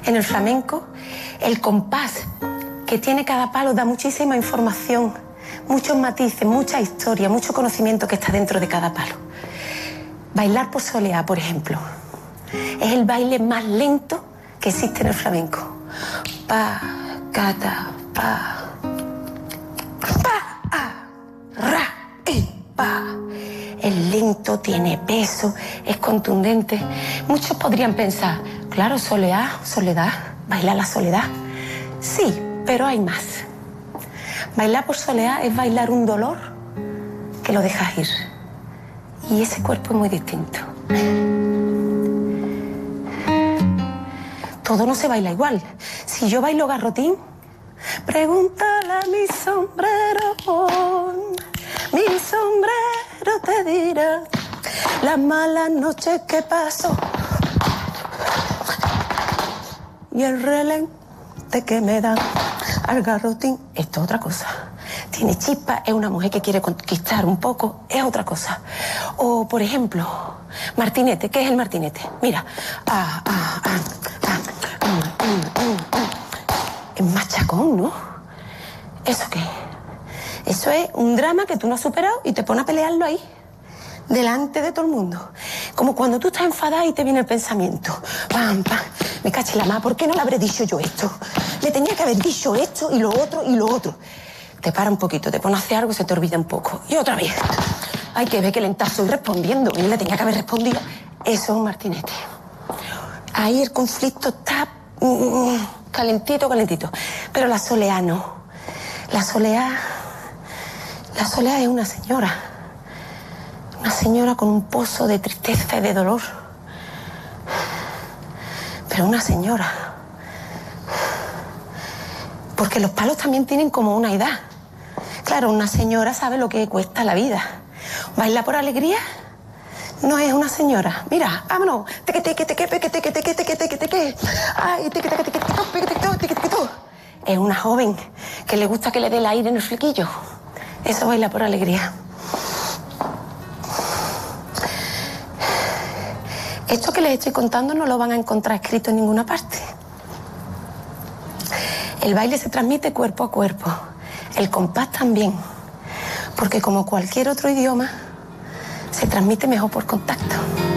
En el flamenco, el compás que tiene cada palo da muchísima información, muchos matices, mucha historia, mucho conocimiento que está dentro de cada palo. Bailar por soleá, por ejemplo, es el baile más lento que existe en el flamenco. Pa, cata, pa, ra, pa. Es lento, tiene peso, es contundente. Muchos podrían pensar, claro, soleá, soledad, bailar la soledad. Sí, pero hay más. Bailar por soleá es bailar un dolor que lo dejas ir. Y ese cuerpo es muy distinto. Todo no se baila igual. Si yo bailo garrotín, pregúntale a mi sombrero te dirá las malas noches que paso y el relente que me da al garrotín. Esto es otra cosa. Tiene chispa, es una mujer que quiere conquistar un poco, es otra cosa. O, por ejemplo, martinete. ¿Qué es el martinete? Mira. Es machacón, ¿no? ¿Eso qué? Eso es un drama que tú no has superado y te pones a pelearlo ahí, delante de todo el mundo. Como cuando tú estás enfadada y te viene el pensamiento. Pam, pam. Me caché la más, ¿por qué no le habré dicho yo esto? Le tenía que haber dicho esto y lo otro y lo otro. Te para un poquito, te pones a hacer algo y se te olvida un poco. Y otra vez. Hay que ver que lenta estoy respondiendo. Y le tenía que haber respondido. Eso es un martinete. Ahí el conflicto está calentito, calentito. Pero la soleá no. La soleá es una señora. Una señora con un pozo de tristeza y de dolor. Pero una señora. Porque los palos también tienen como una edad. Claro, una señora sabe lo que cuesta la vida. ¿Baila por alegría? No es una señora. Mira, vámonos. Es una joven que le gusta que le dé el aire en el flequillo. Eso baila por alegría. Esto que les estoy contando no lo van a encontrar escrito en ninguna parte. El baile se transmite cuerpo a cuerpo. El compás también. Porque como cualquier otro idioma, se transmite mejor por contacto.